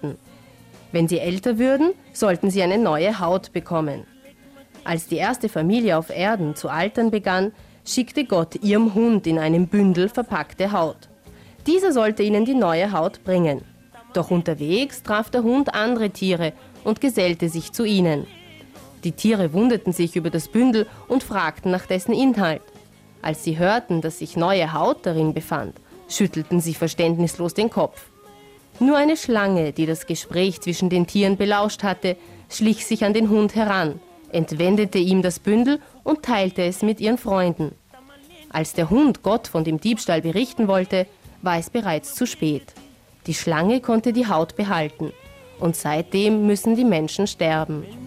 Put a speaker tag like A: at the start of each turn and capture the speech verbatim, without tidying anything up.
A: werden. Wenn sie älter würden, sollten sie eine neue Haut bekommen. Als die erste Familie auf Erden zu altern begann, schickte Gott ihrem Hund in einem Bündel verpackte Haut. Dieser sollte ihnen die neue Haut bringen. Doch unterwegs traf der Hund andere Tiere und gesellte sich zu ihnen. Die Tiere wunderten sich über das Bündel und fragten nach dessen Inhalt. Als sie hörten, dass sich neue Haut darin befand, schüttelten sie verständnislos den Kopf. Nur eine Schlange, die das Gespräch zwischen den Tieren belauscht hatte, schlich sich an den Hund heran, entwendete ihm das Bündel und teilte es mit ihren Freunden. Als der Hund Gott von dem Diebstahl berichten wollte, war es bereits zu spät. Die Schlange konnte die Haut behalten und seitdem müssen die Menschen sterben.